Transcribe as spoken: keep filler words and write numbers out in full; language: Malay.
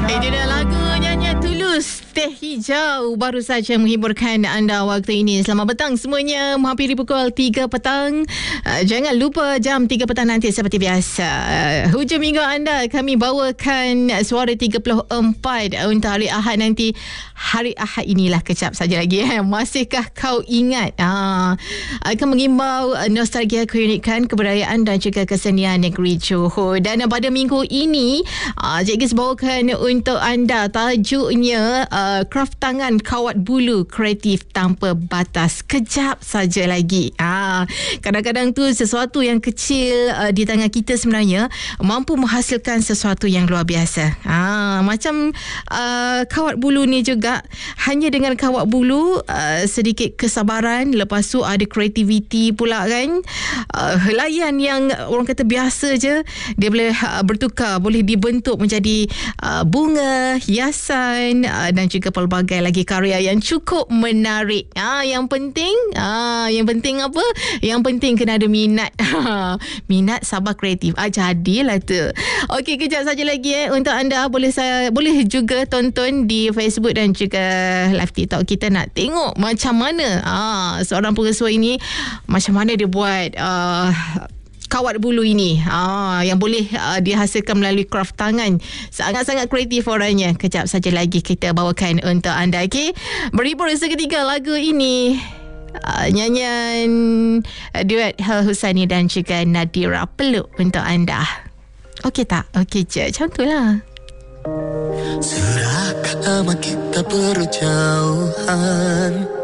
Itu dah lagu nyanyian Tulus, Teh Hijau baru saja menghiburkan anda waktu ini. Selamat petang semuanya, menghampiri pukul tiga petang. Uh, jangan lupa jam tiga petang nanti seperti biasa. Uh, hujung minggu anda kami bawakan suara tiga puluh empat untuk hari Ahad nanti. Hari Ahad inilah kejap saja lagi. Eh. Masihkah kau ingat? Uh, akan mengimbau uh, nostalgia keunikan, kebudayaan dan juga kesenian negeri Johor. Dan uh, pada minggu ini, uh, Cikgu bawakan untuk anda tajuknya uh, Kraft Tangan Kawat Bulu Kreatif Tanpa Batas. Kejap saja lagi. Ah, kadang-kadang tu sesuatu yang kecil uh, di tangan kita sebenarnya mampu menghasilkan sesuatu yang luar biasa. Ah, macam uh, kawat bulu ni juga, hanya dengan kawat bulu, uh, sedikit kesabaran, lepas tu ada kreativiti pula kan. Uh, helaian yang orang kata biasa je, dia boleh uh, bertukar, boleh dibentuk menjadi uh, bunga, hiasan uh, dan juga pelbagai lagi karya yang cukup menarik. Ah, yang penting, ah, yang penting apa? Yang penting kena ada minat. Minat, sabar, kreatif. Ah, jadilah tu. Okey, kejap saja lagi eh untuk anda boleh saya boleh juga tonton di Facebook dan juga live TikTok kita, nak tengok macam mana ah seorang pengesuai ini, macam mana dia buat uh, kawat bulu ini ah, yang boleh uh, dihasilkan melalui kraft tangan. Sangat-sangat kreatif orangnya. Kejap saja lagi kita bawakan untuk anda. Okay? Berhibur seketika lagu ini. Uh, nyanyian uh, duet Hel Husani dan juga Nadira Peluk untuk anda. Okey tak? Okey je. Macam tu lah. Sudah lama kita berjauhan,